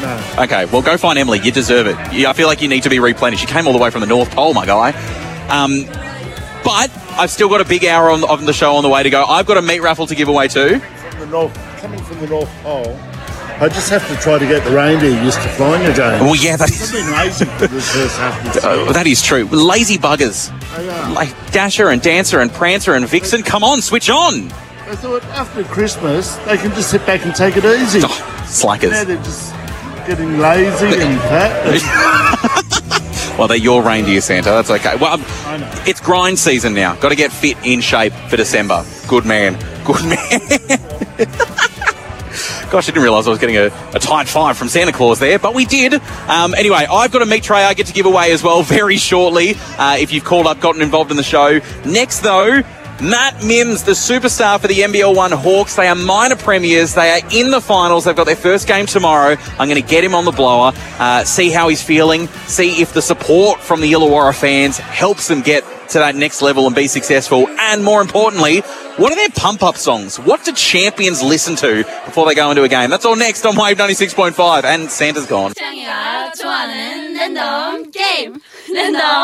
No. Okay, well, go find Emily. You deserve it. I feel like you need to be replenished. You came all the way from the North Pole, my guy. But I've still got a big hour of the show on the way to go. I've got a meat raffle to give away too. Coming from the North Pole, I just have to try to get the reindeer used to flying again. Well, yeah, I've been lazy for this first half of this year. that is true. Lazy buggers. They are. Like Dasher and Dancer and Prancer and Vixen. Come on, switch on. I thought after Christmas, they can just sit back and take it easy. Oh, slackers. Now they're just getting lazy and fat. Well, they're your reindeer, Santa. That's okay. Well, I know. it's grind season now. Got to get fit in shape for December. Good man. Good man. Gosh, I didn't realise I was getting a tight five from Santa Claus there, but we did. Anyway, I've got a meat tray I get to give away as well very shortly if you've called up, gotten involved in the show. Next, though, Matt Mims, the superstar for the NBL 1 Hawks. They are minor premiers. They are in the finals. They've got their first game tomorrow. I'm going to get him on the blower, see how he's feeling, see if the support from the Illawarra fans helps them get to that next level and be successful. And more importantly, what are their pump-up songs? What do champions listen to before they go into a game? That's all next on Wave 96.5. And Santa's gone. 창이가 좋아하는 랜덤 게임. 랜덤